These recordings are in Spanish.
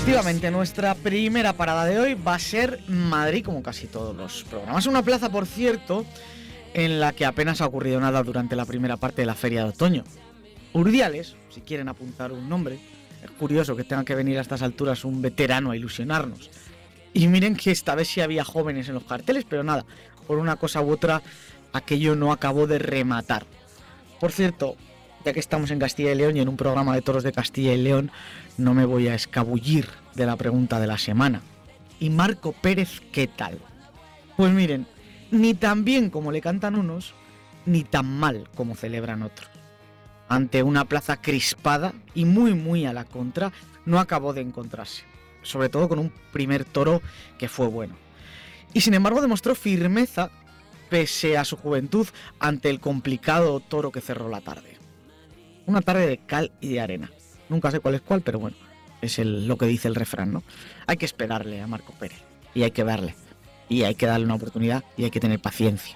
Efectivamente, nuestra primera parada de hoy va a ser Madrid, como casi todos los programas. Una plaza, por cierto, en la que apenas ha ocurrido nada durante la primera parte de la Feria de Otoño. Urdiales, si quieren apuntar un nombre. Es curioso que tenga que venir a estas alturas un veterano a ilusionarnos. Y miren que esta vez sí había jóvenes en los carteles, pero nada, por una cosa u otra, aquello no acabó de rematar. Por cierto, ya que estamos en Castilla y León y en un programa de toros de Castilla y León, no me voy a escabullir de la pregunta de la semana. ¿Y Marco Pérez qué tal? Pues miren, ni tan bien como le cantan unos, ni tan mal como celebran otros. Ante una plaza crispada y muy a la contra, no acabó de encontrarse. Sobre todo con un primer toro que fue bueno. Y sin embargo demostró firmeza pese a su juventud ante el complicado toro que cerró la tarde. Una tarde de cal y de arena. Nunca sé cuál es cuál, pero bueno, es lo que dice el refrán, ¿no? Hay que esperarle a Marco Pérez y hay que verle y hay que darle una oportunidad y hay que tener paciencia.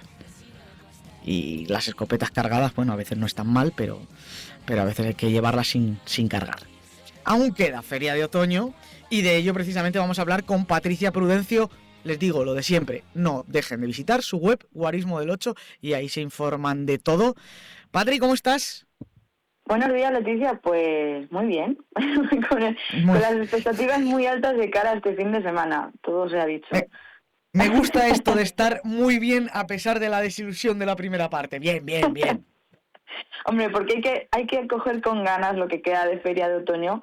Y las escopetas cargadas, bueno, a veces no están mal, pero a veces hay que llevarlas sin cargar. Aún queda Feria de Otoño y de ello precisamente vamos a hablar con Patricia Prudencio. Les digo lo de siempre, no dejen de visitar su web Guarismo del 8 y ahí se informan de todo. Patri, ¿cómo estás? Buenos días, Leticia. Pues muy bien, con las expectativas muy altas de cara a este fin de semana, todo se ha dicho. Me gusta esto de estar muy bien a pesar de la desilusión de la primera parte. Bien. Hombre, porque hay que coger con ganas lo que queda de Feria de Otoño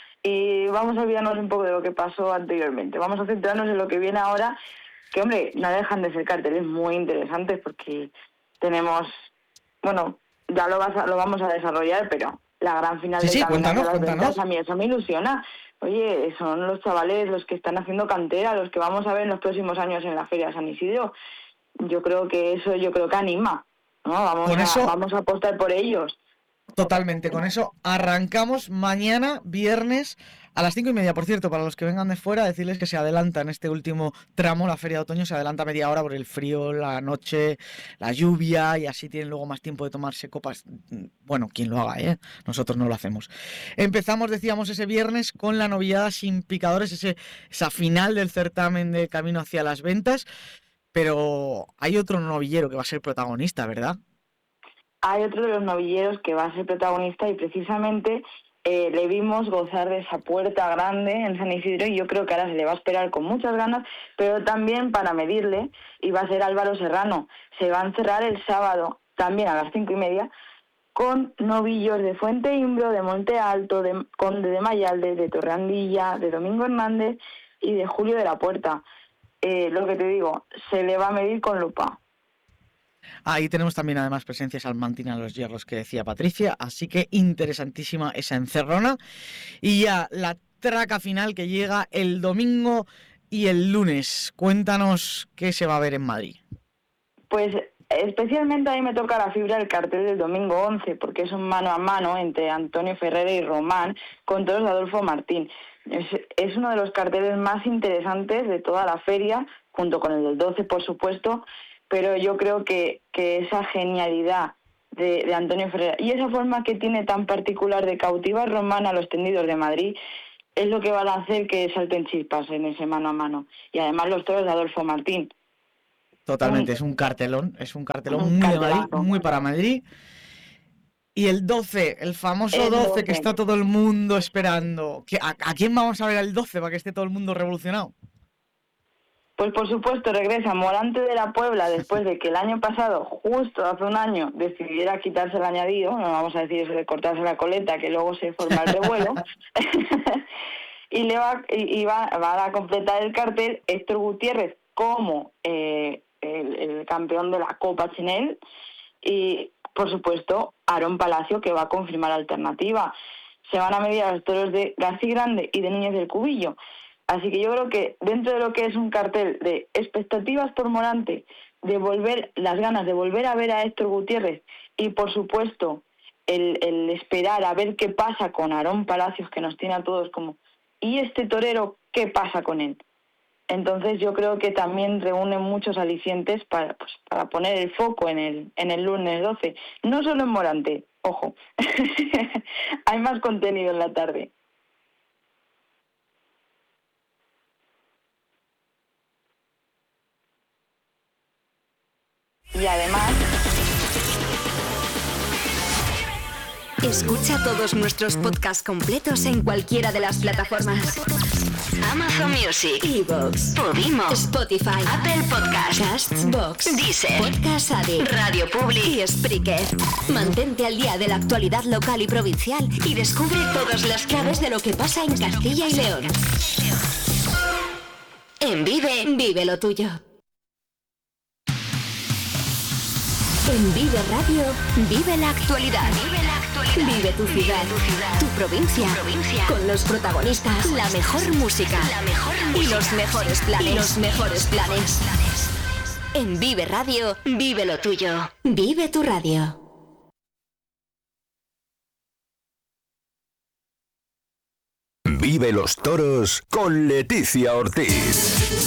y vamos a olvidarnos un poco de lo que pasó anteriormente. Vamos a centrarnos en lo que viene ahora, que, hombre, no dejan de ser carteles muy interesantes porque tenemos, bueno, ya lo vamos a desarrollar, pero la gran final del Camino hacia las Ventas, a mí eso me ilusiona. Oye, son los chavales los que están haciendo cantera, los que vamos a ver en los próximos años en la Feria de San Isidro. Yo creo que anima, ¿no? Vamos a apostar por ellos. Totalmente, con eso arrancamos mañana, viernes, a las 5:30. Por cierto, para los que vengan de fuera, decirles que se adelanta en este último tramo, la Feria de Otoño, se adelanta media hora por el frío, la noche, la lluvia, y así tienen luego más tiempo de tomarse copas. Bueno, quien lo haga, nosotros no lo hacemos. Empezamos, decíamos, ese viernes con la novillada sin picadores, esa final del certamen de Camino hacia las Ventas, pero hay otro novillero que va a ser protagonista, ¿verdad? Hay otro de los novilleros que va a ser protagonista y precisamente le vimos gozar de esa puerta grande en San Isidro y yo creo que ahora se le va a esperar con muchas ganas, pero también para medirle, y va a ser Álvaro Serrano. Se va a encerrar el sábado, también a las 5:30, con novillos de Fuente Imbro, de Monte Alto, de Conde de Mayalde, de Torreandilla, de Domingo Hernández y de Julio de la Puerta. Lo que te digo, se le va a medir con lupa. Ahí tenemos también además presencia salmantina en los hierros que decía Patricia, así que interesantísima esa encerrona. Y ya la traca final que llega el domingo y el lunes. Cuéntanos qué se va a ver en Madrid. Pues especialmente a mí me toca la fibra del cartel del domingo 11, porque es un mano a mano entre Antonio Ferrera y Román con toros de Adolfo Martín. Es uno de los carteles más interesantes de toda la feria, junto con el del 12, por supuesto, pero yo creo que esa genialidad de Antonio Ferrera y esa forma que tiene tan particular de cautivar Román a los tendidos de Madrid es lo que va a hacer que salten chispas en ese mano a mano. Y además los toros de Adolfo Martín. Totalmente, es un cartelón muy de Madrid, muy para Madrid. Y el 12, el famoso 12 que está todo el mundo esperando. ¿A quién vamos a ver el 12 para que esté todo el mundo revolucionado? Pues por supuesto regresa Morante de la Puebla después de que el año pasado, justo hace un año, decidiera quitarse el añadido, no vamos a decir eso de cortarse la coleta, que luego se forma el revuelo, y va a completar el cartel Héctor Gutiérrez como el campeón de la Copa Chenel y, por supuesto, Aarón Palacio, que va a confirmar la alternativa. Se van a medir a los toros de García Grande y de Núñez del Cubillo. Así que yo creo que dentro de lo que es un cartel de expectativas por Morante, las ganas de volver a ver a Héctor Gutiérrez y, por supuesto, el esperar a ver qué pasa con Aarón Palacios, que nos tiene a todos como, ¿y este torero qué pasa con él? Entonces yo creo que también reúne muchos alicientes para poner el foco en el lunes 12. No solo en Morante, ojo, hay más contenido en la tarde. Y además... Escucha todos nuestros podcasts completos en cualquiera de las plataformas: Amazon Music, iVoox, Podimo, Spotify, Apple Podcasts, Castbox, Deezer, Podcast Addict, Radio Public y Spreaker. Mantente al día de la actualidad local y provincial y descubre todas las claves de lo que pasa en Castilla y León. En Vive, vive lo tuyo. En Vive Radio, vive la actualidad. Vive tu ciudad, tu provincia, con los protagonistas, la mejor música y los mejores planes. En Vive Radio, vive lo tuyo. Vive tu radio. Vive los toros con Leticia Ortiz.